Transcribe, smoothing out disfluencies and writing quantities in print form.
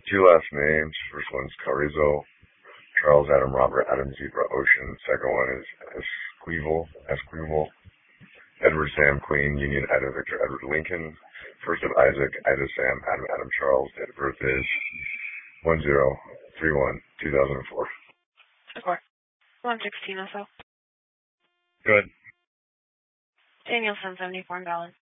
Two last names. First one's Carrizo. Charles Adam Robert Adam Zebra Ocean. Second one is Esquivel. Edward Sam Queen Union Ida Victor Edward Lincoln. First of Isaac Ida Sam Adam Adam Charles. Date of birth is 10/31/2004. Score. 116 or so. Good. Danielson, 74 gallons.